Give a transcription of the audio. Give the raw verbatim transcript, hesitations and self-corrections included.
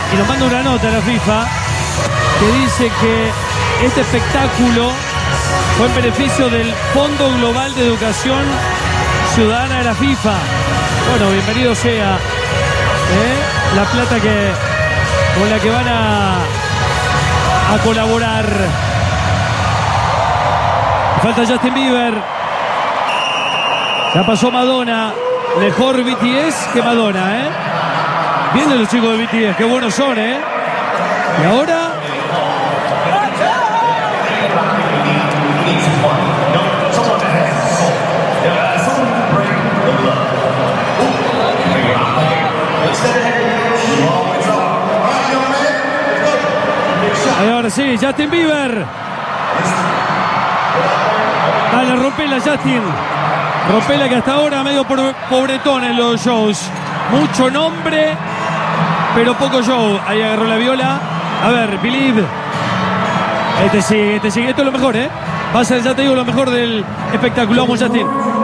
y nos manda una nota a la FIFA que dice que este espectáculo fue en beneficio del Fondo Global de Educación Ciudadana de la FIFA. Bueno, bienvenido sea ¿eh? la plata que con la que van a, a colaborar. Falta Justin Bieber. Ya pasó Madonna. Mejor B T S que Madonna, ¿eh? Vienen los chicos de B T S, qué buenos son, ¿eh? Y ahora... Y ahora sí, Justin Bieber. Dale, rompela, Justin. Rompela, que hasta ahora medio pobretón en los shows. Mucho nombre, pero poco show. Ahí agarró la viola. A ver, Believe. Este sigue, este sigue. Esto es lo mejor, ¿eh? Va a ser, ya te digo, lo mejor del espectáculo. Vamos, Justin.